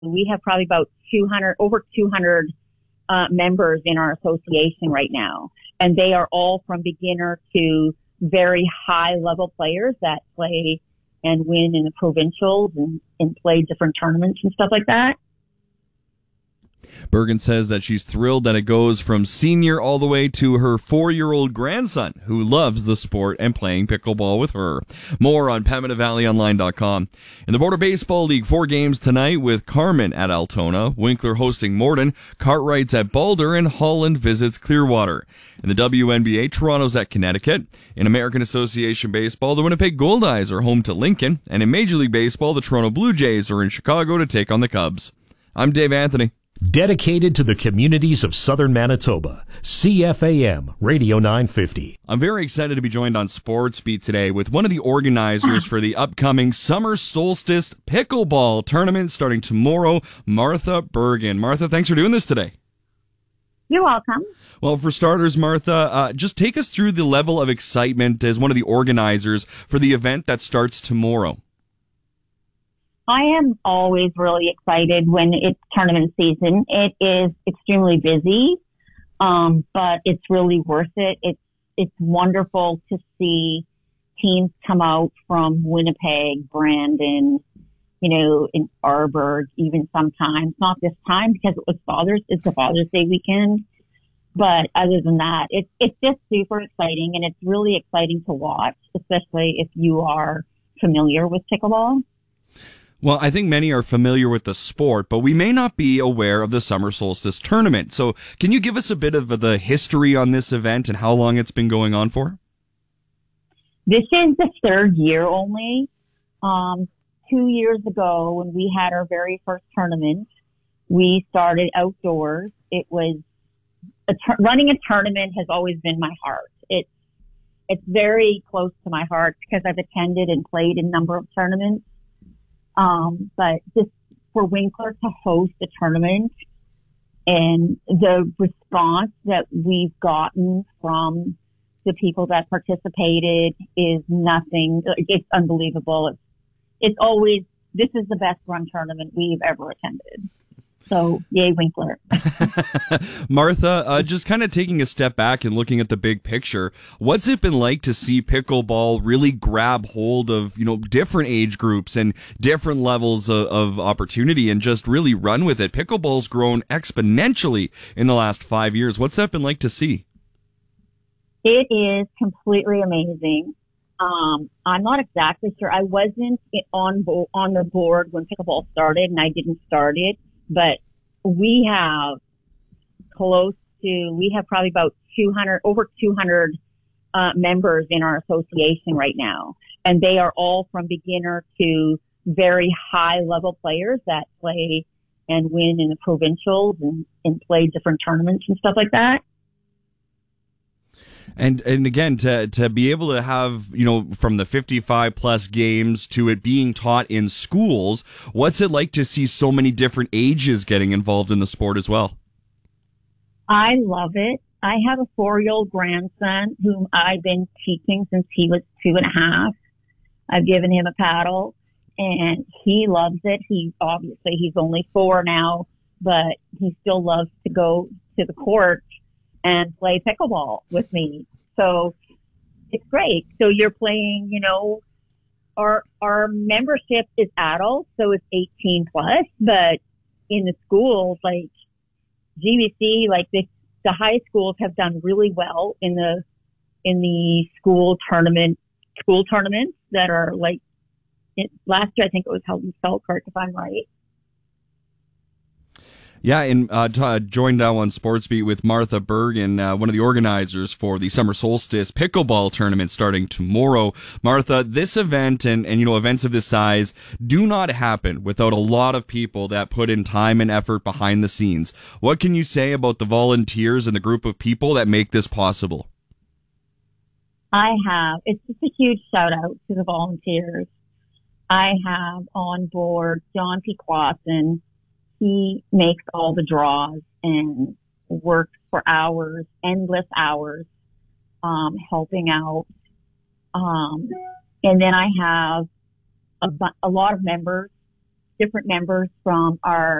We have probably about 200, over 200 members in our association right now. And they are all from beginner to very high level players that play and win in the provincials and play different tournaments and stuff like that. Bergen says that she's thrilled that it goes from senior all the way to her 4-year-old grandson who loves the sport and playing pickleball with her. More on PembinaValleyOnline.com. In the Border Baseball League, 4 games tonight with Carman at Altona, Winkler hosting Morden, Cartwright's at Boulder, and Holland visits Clearwater. In the WNBA, Toronto's at Connecticut. In American Association Baseball, the Winnipeg Goldeyes are home to Lincoln. And in Major League Baseball, the Toronto Blue Jays are in Chicago to take on the Cubs. I'm Dave Anthony. Dedicated to the communities of southern Manitoba, CFAM Radio 950. I'm very excited to be joined on Sports Beat today with one of the organizers for the upcoming Summer Solstice Pickleball Tournament starting tomorrow, Martha Bergen. Martha, thanks for doing this today. You're welcome. Well, for starters, Martha, just take us through the level of excitement as one of the organizers for the event that starts tomorrow. I am always really excited when it's tournament season. It is extremely busy, but it's really worth it. It's wonderful to see teams come out from Winnipeg, Brandon, in Arborg, even sometimes. Not this time because it's the Father's Day weekend. But other than that, it's just super exciting, and it's really exciting to watch, especially if you are familiar with pickleball. Well, I think many are familiar with the sport, but we may not be aware of the Summer Solstice Tournament. So can you give us a bit of the history on this event and how long it's been going on for? This is the 3rd year only. 2 years ago, when we had our very first tournament, we started outdoors. It was running a tournament has always been my heart. It's very close to my heart because I've attended and played in a number of tournaments. But just for Winkler to host a tournament and the response that we've gotten from the people that participated is nothing. It's unbelievable. It's always, this is the best run tournament we've ever attended. So, yay, Winkler. Martha, just kind of taking a step back and looking at the big picture, what's it been like to see pickleball really grab hold of, different age groups and different levels of opportunity and just really run with it? Pickleball's grown exponentially in the last 5 years. What's that been like to see? It is completely amazing. I'm not exactly sure. I wasn't on the board when pickleball started, and I didn't start it. But we have probably about 200, over 200 members in our association right now. And they are all from beginner to very high level players that play and win in the provincials and play different tournaments and stuff like that. And again, to be able to have, from the 55 plus games to it being taught in schools, what's it like to see so many different ages getting involved in the sport as well? I love it. I have a 4-year-old grandson whom I've been teaching since he was 2.5. I've given him a paddle and he loves it. He's only 4 now, but he still loves to go to the court and play pickleball with me. So it's great. So you're playing, our membership is adult, so it's 18 plus, but in the schools, like GBC, like the high schools have done really well in the school tournaments that are like, last year I think it was held in Selkirk, if I'm right. Yeah, and joined now on Sports Beat with Martha Bergen, one of the organizers for the Summer Solstice Pickleball Tournament starting tomorrow. Martha, this event and events of this size do not happen without a lot of people that put in time and effort behind the scenes. What can you say about the volunteers and the group of people that make this possible? It's just a huge shout out to the volunteers. I have on board John P. Clausen. He makes all the draws and works for hours, endless hours, helping out. And then I have a lot of members different members from our